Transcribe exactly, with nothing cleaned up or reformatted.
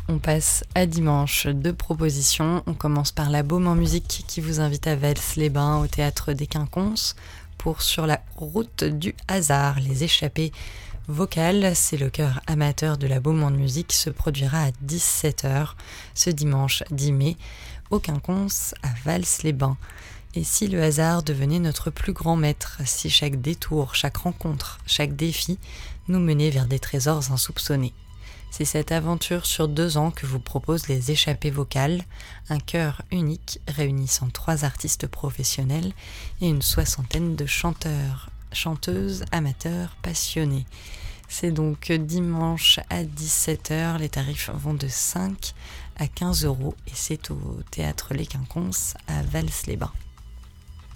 On passe à dimanche, deux propositions. On commence par la Baume en musique qui vous invite à Vals-les-Bains au théâtre des Quinconces pour Sur la route du hasard, les échappées vocales. C'est le chœur amateur de la Baume en musique se produira à dix-sept heures ce dimanche dix mai au Quinconces à Vals-les-Bains. Et si le hasard devenait notre plus grand maître, si chaque détour, chaque rencontre, chaque défi nous menait vers des trésors insoupçonnés? C'est cette aventure sur deux ans que vous propose les échappées vocales, un chœur unique réunissant trois artistes professionnels et une soixantaine de chanteurs, chanteuses, amateurs, passionnés. C'est donc dimanche à dix-sept heures, les tarifs vont de cinq à quinze euros et c'est au théâtre Les Quinconces à Vals-les-Bains.